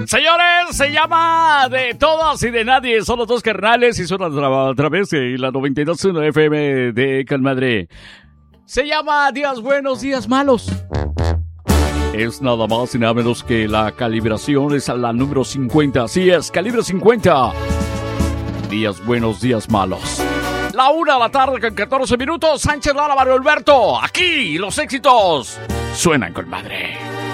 Señores, se llama De Todas y de Nadie. Son los dos carnales y suenan a través de la 92.1 FM de Calmadre. Se llama Días Buenos, Días Malos. Es nada más y nada menos que la calibración es a la número 50. Así es, calibre 50. Días buenos, días malos. La 1 de la tarde con 14 minutos. Sánchez Lara, Mario Alberto. Aquí los éxitos suenan con madre.